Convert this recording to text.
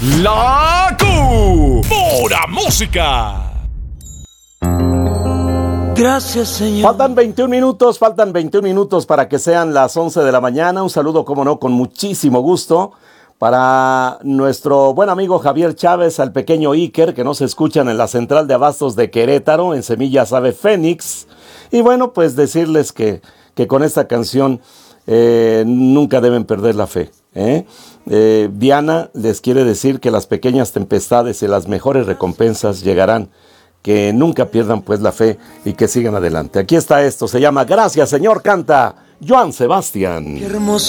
La pura música. Gracias, Señor. Faltan 21 minutos para que sean las 11 de la mañana. Un saludo, como no, con muchísimo gusto para nuestro buen amigo Javier Chávez, al pequeño Iker, que nos escuchan en la central de abastos de Querétaro, en Semillas Ave Fénix. Y bueno, pues decirles que con esta canción nunca deben perder la fe. Diana les quiere decir que las pequeñas tempestades y las mejores recompensas llegarán. Que nunca pierdan pues la fe y que sigan adelante. Aquí está esto, se llama Gracias Señor, canta Joan Sebastián. Qué hermoso